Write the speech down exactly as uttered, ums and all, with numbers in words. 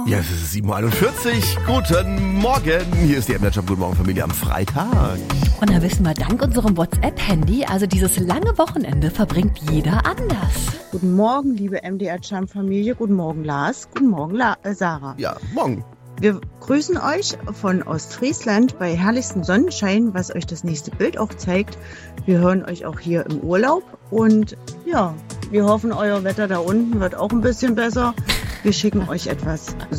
Ja, es ist sieben Uhr einundvierzig. Guten Morgen. Hier ist die M D Job. Guten Morgen, Familie am Freitag. Und da wissen wir, dank unserem WhatsApp-Handy, also dieses lange Wochenende verbringt jeder anders. Guten Morgen, liebe M D R-Charme-Familie. Guten Morgen, Lars. Guten Morgen, La- äh, Sarah. Ja, morgen. Wir grüßen euch von Ostfriesland bei herrlichstem Sonnenschein, was euch das nächste Bild auch zeigt. Wir hören euch auch hier im Urlaub. Und ja, wir hoffen, euer Wetter da unten wird auch ein bisschen besser. Wir schicken euch etwas